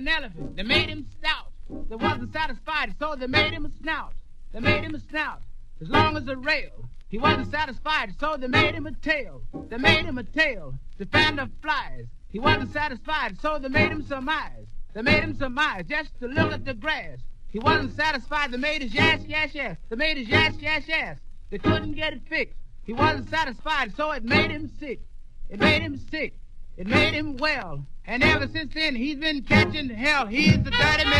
an elephant. They made him stout. They wasn't satisfied, so they made him a snout. They made him a snout, as long as a rail. He wasn't satisfied, so they made him a tail. They made him a tail to fan the flies. He wasn't satisfied, so they made him some eyes. They made him some eyes just to look at the grass. He wasn't satisfied, they made his yes, yes, yes. They made his yes, yes, yes. They couldn't get it fixed. He wasn't satisfied, so it made him sick. It made him sick. It made him well. And ever since then, he's been catching hell. He's the dirty man.